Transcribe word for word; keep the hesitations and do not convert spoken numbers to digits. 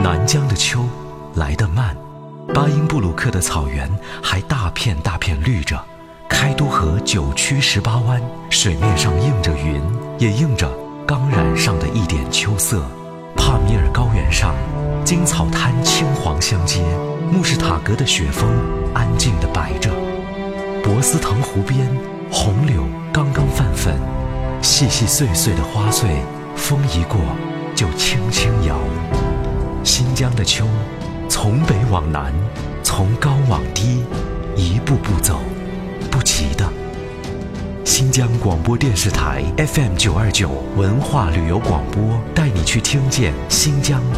南疆的秋来得慢，巴音布鲁克的草原还大片大片绿着，开都河九曲十八弯，水面上映着云，也映着刚染上的一点秋色。帕米尔高原上，金草滩青黄相接，穆士塔格的雪峰安静地摆着，博斯腾湖边红柳刚刚泛粉，细细碎碎的花穗，风一过就轻轻摇。新疆的秋，从北往南，从高往低，一步步走，不急的。新疆广播电视台 F M 九二九文化旅游广播，带你去听见新疆